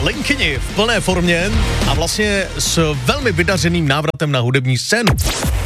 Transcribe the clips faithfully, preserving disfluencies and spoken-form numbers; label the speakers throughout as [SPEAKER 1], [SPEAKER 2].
[SPEAKER 1] Linkyni v plné formě a vlastně s velmi vydařeným návratem na hudební scénu.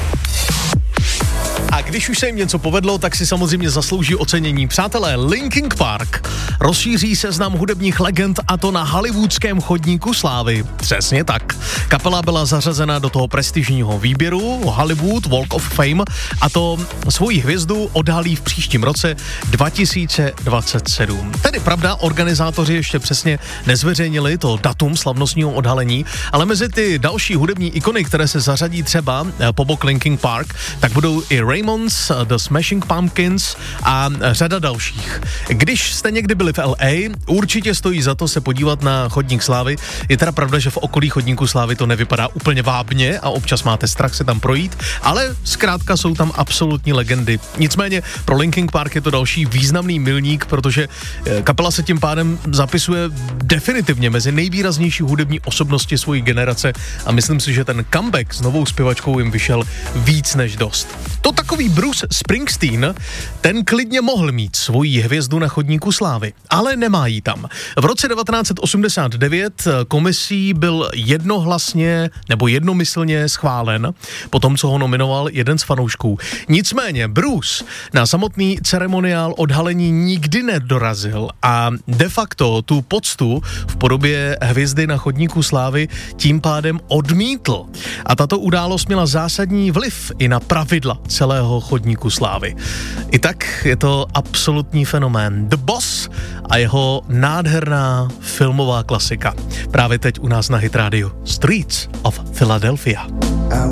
[SPEAKER 1] A když už se jim něco povedlo, tak si samozřejmě zaslouží ocenění. Přátelé, Linkin Park rozšíří seznam hudebních legend, a to na hollywoodském chodníku slávy. Přesně tak. Kapela byla zařazena do toho prestižního výběru Hollywood Walk of Fame a to svoji hvězdu odhalí v příštím roce dva tisíce dvacet sedm. Tedy pravda, organizátoři ještě přesně nezveřejnili to datum slavnostního odhalení, ale mezi ty další hudební ikony, které se zařadí třeba po bok Linkin Park, tak budou i Ramones, The Smashing Pumpkins a řada dalších. Když jste někdy byli v L A, určitě stojí za to se podívat na chodník slávy. Je teda pravda, že v okolí chodníku slávy to nevypadá úplně vábně a občas máte strach se tam projít, ale zkrátka jsou tam absolutní legendy. Nicméně pro Linkin Park je to další významný milník, protože kapela se tím pádem zapisuje definitivně mezi nejvýraznější hudební osobnosti svojí generace a myslím si, že ten comeback s novou zpěvačkou jim vyšel víc než dost. To takový Bruce Springsteen, ten klidně mohl mít svoji hvězdu na chodníku slávy, ale nemá jí tam. V roce devatenáct set osmdesát devět komisí byl jednohlasně nebo jednomyslně schválen po tom, co ho nominoval jeden z fanoušků. Nicméně Bruce na samotný ceremoniál odhalení nikdy nedorazil a de facto tu poctu v podobě hvězdy na chodníku slávy tím pádem odmítl. A tato událost měla zásadní vliv i na pravidla celého chodníku slávy. I tak je to absolutní fenomén. The Boss a jeho nádherná filmová klasika. Právě teď u nás na Hit Radio Streets of Philadelphia.